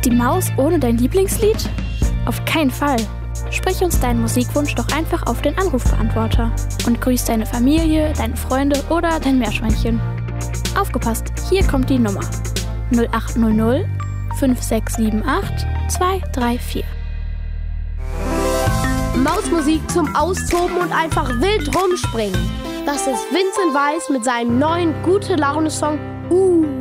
die Maus ohne dein Lieblingslied? Auf keinen Fall. Sprich uns deinen Musikwunsch doch einfach auf den Anrufbeantworter und grüß deine Familie, deine Freunde oder dein Meerschweinchen. Aufgepasst, hier kommt die Nummer 0800 5678 234. Mausmusik zum Austoben und einfach wild rumspringen. Das ist Vincent Weiss mit seinem neuen Gute-Laune-Song